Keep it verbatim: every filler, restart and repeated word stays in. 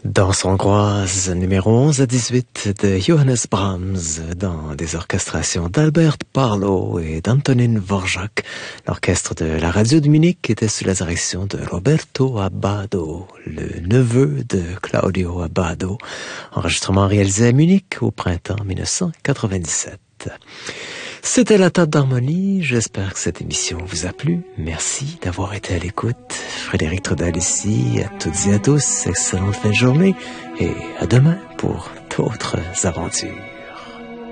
Danse hongroise numéro onze à dix-huit de Johannes Brahms dans des orchestrations d'Albert Barlow et d'Antonin Dvorak. L'orchestre de la radio de Munich était sous la direction de Roberto Abbado, le neveu de Claudio Abbado. Enregistrement réalisé à Munich au printemps mille neuf cent quatre-vingt-dix-sept. C'était la table d'harmonie. J'espère que cette émission vous a plu. Merci d'avoir été à l'écoute. Frédéric Trudel ici. À toutes et à tous, excellente fin de journée et à demain pour d'autres aventures.